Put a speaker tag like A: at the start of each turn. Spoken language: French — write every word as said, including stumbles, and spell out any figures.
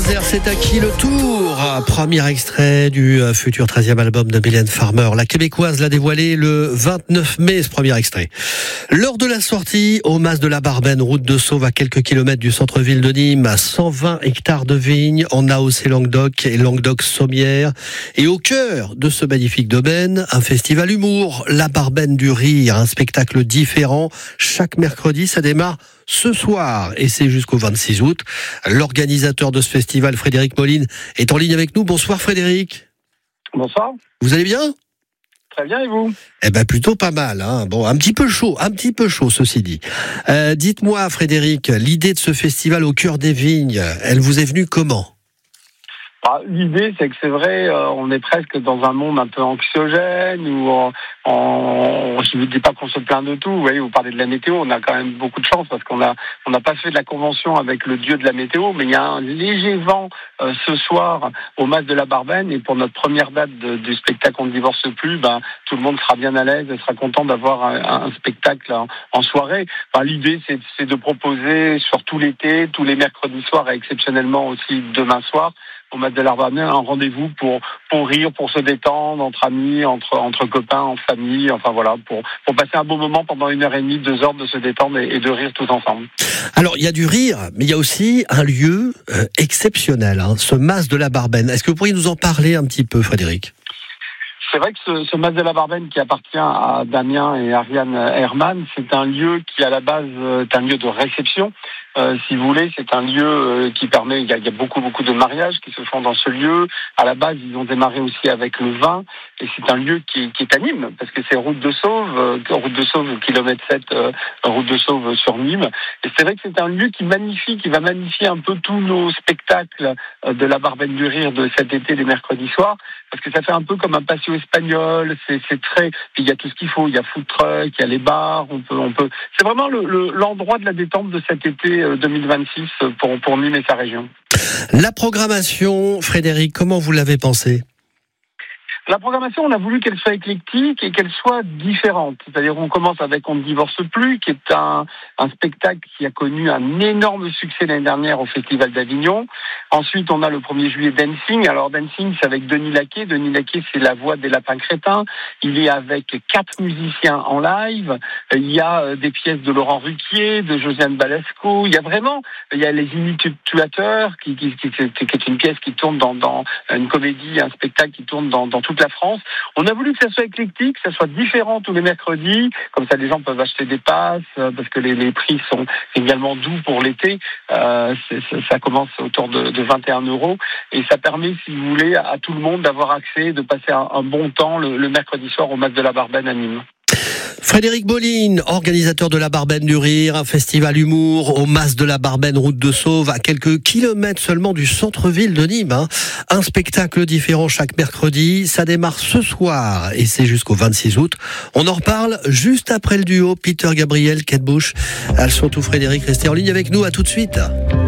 A: Bulldozer, c'est à qui le tour? Premier extrait du futur treizième album de Mylène Farmer. La Québécoise l'a dévoilé le vingt-neuf mai, ce premier extrait. Lors de la sortie, au Mas de la Barben, route de Sauve, à quelques kilomètres du centre-ville de Nîmes, à cent vingt hectares de vignes, en A O C Languedoc et Languedoc-Sommières. Et au cœur de ce magnifique domaine, un festival humour, la Barben du Rire, un spectacle différent. Chaque mercredi, ça démarre ce soir et c'est jusqu'au vingt-six août. L'organisateur de ce festival, Frédéric Moline, est en ligne avec nous. Bonsoir Frédéric.
B: Bonsoir.
A: Vous allez bien ?
B: Très bien, et vous ?
A: Eh ben plutôt pas mal. Hein. Bon, un petit peu chaud, un petit peu chaud ceci dit. Euh, dites-moi Frédéric, l'idée de ce festival au cœur des vignes, elle vous est venue comment ?
B: Ah, l'idée, c'est que c'est vrai, euh, on est presque dans un monde un peu anxiogène où on, on, je ne dis pas qu'on se plaint de tout. Vous voyez, vous parlez de la météo, on a quand même beaucoup de chance parce qu'on a, on n'a pas fait de la convention avec le dieu de la météo, mais il y a un léger vent euh, ce soir au Mas de la Barben et pour notre première date de, du spectacle On ne divorce plus, ben tout le monde sera bien à l'aise et sera content d'avoir un, un spectacle en, en soirée. Ben, l'idée, c'est, c'est de proposer sur tout l'été, tous les mercredis soirs et exceptionnellement aussi demain soir, au Mas de la Barben, un rendez-vous pour pour rire, pour se détendre entre amis, entre entre copains, en famille, enfin voilà, pour pour passer un bon moment pendant une heure et demie, deux heures, de se détendre et, et de rire tous ensemble.
A: Alors il y a du rire, mais il y a aussi un lieu euh, exceptionnel, hein, ce Mas de la Barben. Est-ce que vous pourriez nous en parler un petit peu, Frédéric ?
B: C'est vrai que ce, ce Mas de la Barben qui appartient à Damien et Ariane Herman, c'est un lieu qui à la base est un lieu de réception. Euh, si vous voulez, c'est un lieu euh, qui permet, il y, a, il y a beaucoup beaucoup de mariages qui se font dans ce lieu. À la base, ils ont démarré aussi avec le vin, et c'est un lieu qui, qui est à Nîmes, parce que c'est route de Sauve, euh, route de Sauve, kilomètre sept, euh, route de Sauve sur Nîmes. Et c'est vrai que c'est un lieu qui magnifie, qui va magnifier un peu tous nos spectacles euh, de la Barben du Rire de cet été, les mercredis soirs, parce que ça fait un peu comme un patio espagnol. C'est, c'est très, puis il y a tout ce qu'il faut, il y a food truck, il y a les bars, on peut, on peut. C'est vraiment le, le, l'endroit de la détente de cet été deux mille vingt-six pour, pour Nîmes et sa région.
A: La programmation, Frédéric, comment vous l'avez pensée ?
B: La programmation, on a voulu qu'elle soit éclectique et qu'elle soit différente. C'est-à-dire, on commence avec On ne divorce plus, qui est un, un spectacle qui a connu un énorme succès l'année dernière au Festival d'Avignon. Ensuite, on a le premier juillet Dancing. Alors, Dancing, c'est avec Denis Laquet. Denis Laquet, c'est la voix des Lapins Crétins. Il est avec quatre musiciens en live. Il y a des pièces de Laurent Ruquier, de Josiane Balasco. Il y a vraiment, il y a Les Imituateurs, qui, qui, qui, qui est une pièce qui tourne dans, dans une comédie, un spectacle qui tourne dans, dans toute la France. On a voulu que ça soit éclectique, que ça soit différent tous les mercredis, comme ça les gens peuvent acheter des passes, parce que les, les prix sont également doux pour l'été. Euh, c'est, ça commence autour de, de vingt et un euros, et ça permet, si vous voulez, à, à tout le monde d'avoir accès, de passer un, un bon temps le, le mercredi soir au Mas de la Barben à Nîmes.
A: Frédéric Moline, organisateur de la Barben du Rire, un festival humour au Mas de la Barben, route de Sauve, à quelques kilomètres seulement du centre-ville de Nîmes. Hein. Un spectacle différent chaque mercredi. Ça démarre ce soir et c'est jusqu'au vingt-six août. On en reparle juste après le duo Peter Gabriel, Kate Bush. Elles sont tout Frédéric, restez en ligne avec nous. À tout de suite.